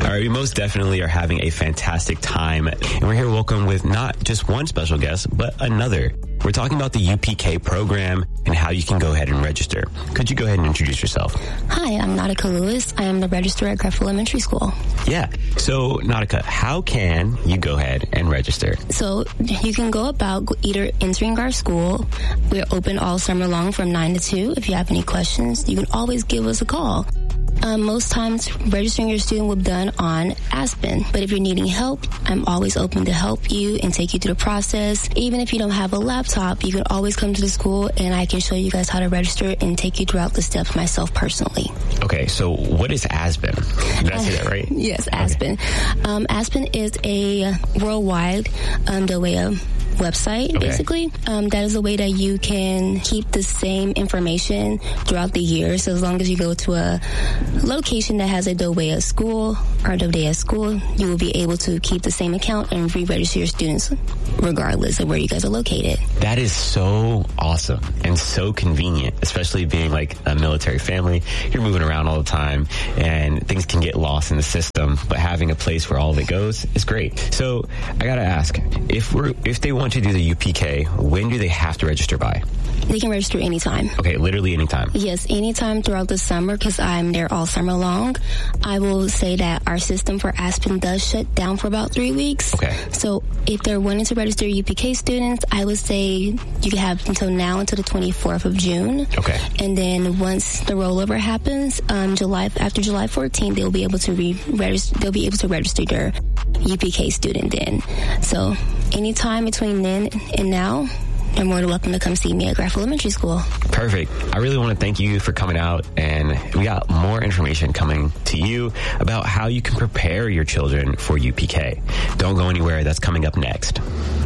All right, we most definitely are having a fantastic time. And we're here to welcome with not just one special guest, but another. We're talking about the UPK program and how you can go ahead and register. Could you go ahead and introduce yourself? Hi, I'm Nautica Lewis. I am the registrar at Greenfield Elementary School. Yeah. So, Nautica, how can you go ahead and register? So, you can go about either entering our school. We're open all summer long from 9 to 2. If you have any questions, you can always give us a call. Most times, registering your student will be done on Aspen. But if you're needing help, I'm always open to help you and take you through the process. Even if you don't have a laptop, you can always come to the school and I can show you guys how to register and take you throughout the steps myself personally. Okay, so what is Aspen? Did I say that right? Yes, Aspen. Okay. Aspen is a worldwide DOEA website, basically. That is a way that you can keep the same information throughout the year. So as long as you go to a location that has a DOEA school or DOEA school, you will be able to keep the same account and re-register your students regardless of where you guys are located. That is so awesome and so convenient, especially being like a military family. You're moving around all the time and things can get lost in the system, but having a place where all of it goes is great. So I gotta ask, if they want to do the UPK, when do they have to register by? They can register anytime. Okay, literally anytime. Yes, anytime throughout the summer because I'm there all summer long. I will say that our system for Aspen does shut down for about 3 weeks. Okay. So if they're wanting to register UPK students, I would say you can have until now until the 24th of June. Okay. And then once the rollover happens, after July 14th, they'll be able to register their UPK student then. So anytime between then and now, you're more than welcome to come see me at Greenfield Elementary School. Perfect. I really want to thank you for coming out, and we got more information coming to you about how you can prepare your children for UPK. Don't go anywhere. That's coming up next.